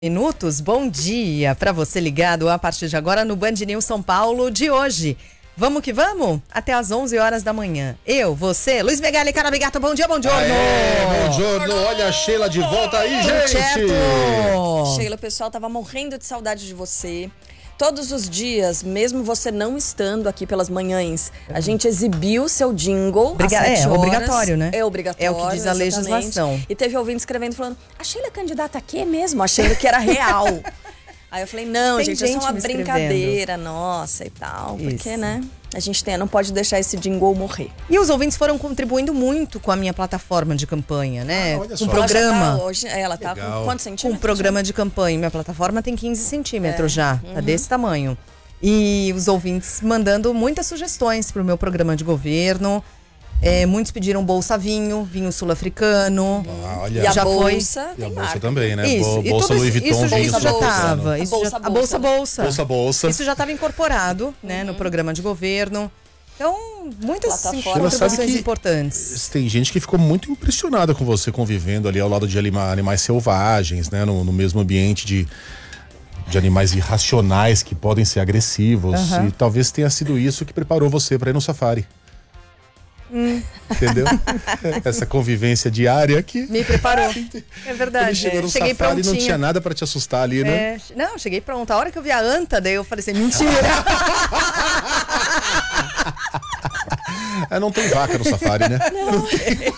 Minutos, bom dia para você ligado a partir de agora no Band News São Paulo de hoje. Vamos que vamos? Até às 11 horas da manhã. Eu, você, Luiz Megali e Cara Bigato, bom dia, bom giorno! Bom giorno, olha a Sheila de volta aí, gente! Sheila, o pessoal tava morrendo de saudade de você. Todos os dias, mesmo você não estando aqui pelas manhãs, a gente exibiu seu jingle às 7 horas. Obrigatório, né? É obrigatório. É o que diz a legislação. E teve ouvinte escrevendo, falando, a Sheila é candidata aqui mesmo? Achando que era real. Aí eu falei, não, Tem gente, é só uma me brincadeira nossa e tal. Porque, né, a gente não pode deixar esse jingle morrer. E os ouvintes foram contribuindo muito com a minha plataforma de campanha, né? olha Com só. o programa. Ela tá Legal. com quantos Com centímetros? o programa de campanha. Minha plataforma tem 15 centímetros já, tá desse tamanho. E os ouvintes mandando muitas sugestões pro meu programa de governo. Muitos pediram bolsa vinho sul-africano. Olha, E a já foi. bolsa E a tem bolsa marca. também, né? Isso, Bolsa Louis Vuitton, isso vinho já sul-africano. estava. A bolsa. Bolsa. Isso já estava incorporado, né, no programa de governo. Então, muitas Plataforma. contribuições importantes. Tem gente que ficou muito impressionada com você convivendo ali ao lado de animais selvagens, né? No mesmo ambiente de animais irracionais que podem ser agressivos. E talvez tenha sido isso que preparou você para ir no safari. Entendeu? Essa convivência diária que Me preparou. É verdade. chegou no Cheguei safari e não prontinha. tinha nada para te assustar ali, né? Não, cheguei pronta. A hora que eu vi a anta, daí eu falei assim, mentira. Não tem vaca no safari, né? Não tem.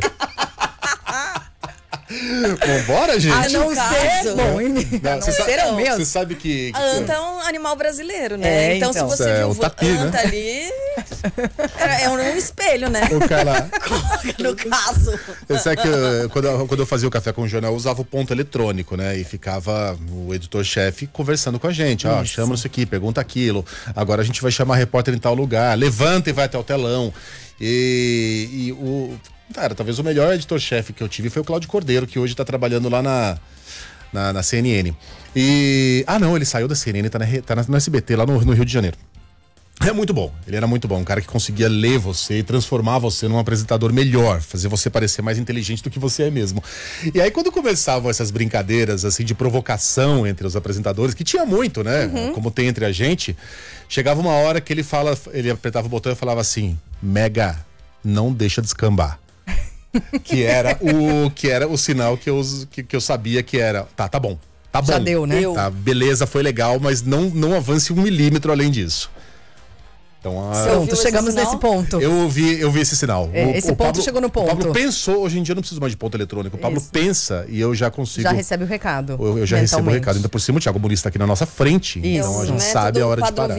Vambora, gente? A não caso. ser... Bom, Não, não ser é o meu. Você sabe que A anta é um animal brasileiro, né? Então. Se você É, viu o tapi, a anta né? ali, é um espelho, né? o cara... No caso. Eu sei que quando eu fazia o café com o jornal, eu usava o ponto eletrônico, né? E ficava o editor-chefe conversando com a gente. Ó, chama isso aqui, pergunta aquilo. Agora a gente vai chamar repórter em tal lugar. Levanta e vai até o telão. Cara, talvez o melhor editor-chefe que eu tive foi o Cláudio Cordeiro, que hoje tá trabalhando lá na CNN. Não, ele saiu da CNN, tá no SBT, lá no Rio de Janeiro. É muito bom, ele era muito bom, um cara que conseguia ler você e transformar você num apresentador melhor, fazer você parecer mais inteligente do que você é mesmo. E aí quando começavam essas brincadeiras assim de provocação entre os apresentadores, que tinha muito, né, como tem entre a gente, chegava uma hora que ele apertava o botão e falava assim, Mega, não deixa descambar. que era o sinal que eu sabia que era, tá bom. Tá bom. Já deu, né? Tá, beleza, foi legal, mas não avance 1 milímetro além disso. Então, Pronto, chegamos nesse ponto. eu vi esse sinal. Esse ponto Pablo, chegou no ponto. O Pablo pensou, hoje em dia eu não preciso mais de ponto eletrônico. O Pablo pensa e eu já consigo. Já recebe o recado. Eu já recebo o recado. Ainda por cima, o Thiago Muniz tá aqui na nossa frente. Isso. Então a gente sabe a hora de parar.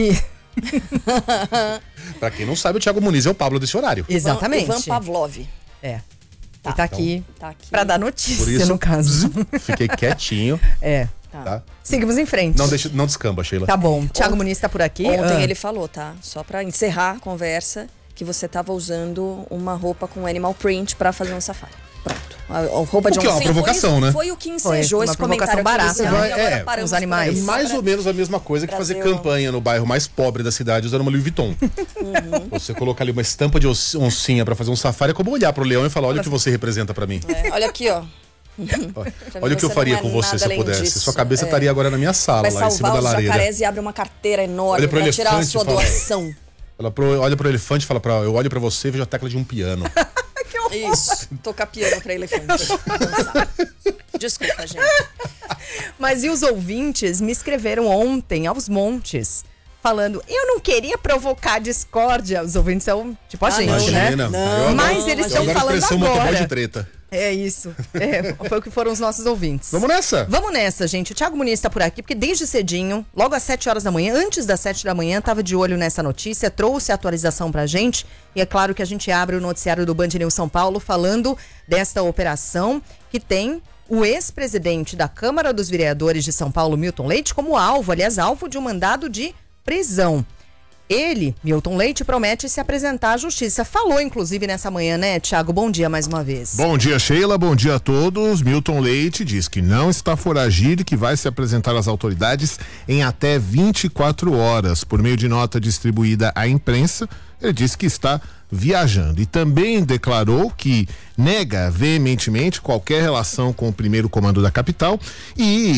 Pra quem não sabe, o Thiago Muniz é o Pablo desse horário. Exatamente. Ivan Pavlov. Ele tá aqui pra dar notícia, Por isso, no caso. Fiquei quietinho. Tá? Seguimos em frente. Não descamba, Sheila. Tá bom. Thiago Muniz tá por aqui. Ontem ele falou, tá? Só pra encerrar a conversa, que você tava usando uma roupa com animal print pra fazer um safari. Pronto. A roupa de O que é uma provocação, né? Foi o que ensejou esse comentário barata. Os animais. Mais ou menos a mesma coisa que fazer campanha no bairro mais pobre da cidade usando uma Louis Vuitton. Você colocar ali uma estampa de oncinha pra fazer um safari, é como olhar pro leão e falar, olha o que você representa pra mim. Olha aqui, ó. Olha o que eu faria com você se eu pudesse. Sua cabeça estaria agora na minha sala, lá em cima da lareira. Vai salvar os jacarés e abre uma carteira enorme pra tirar a sua doação. Olha pro elefante e fala eu olho pra você e vejo a tecla de um piano. Isso, tocar piano pra elefante. Desculpa, gente. Mas e os ouvintes me escreveram ontem aos montes, falando, eu não queria provocar discórdia. Os ouvintes são tipo a gente, né? Mas eles estão falando agora. De treta. É isso. Foi o que foram os nossos ouvintes. Vamos nessa? Vamos nessa, gente. O Thiago Muniz tá por aqui, porque desde cedinho, logo às 7 horas da manhã, antes das 7 da manhã, tava de olho nessa notícia, trouxe a atualização pra gente. E é claro que a gente abre o noticiário do Band News São Paulo falando desta operação que tem o ex-presidente da Câmara dos Vereadores de São Paulo, Milton Leite, como alvo, aliás, alvo de um mandado de prisão. Ele, Milton Leite, promete se apresentar à justiça. Falou, inclusive, nessa manhã, né, Thiago? Bom dia mais uma vez. Bom dia, Sheila. Bom dia a todos. Milton Leite diz que não está foragido e que vai se apresentar às autoridades em até 24 horas. Por meio de nota distribuída à imprensa, ele disse que está viajando e também declarou que nega veementemente qualquer relação com o primeiro comando da capital e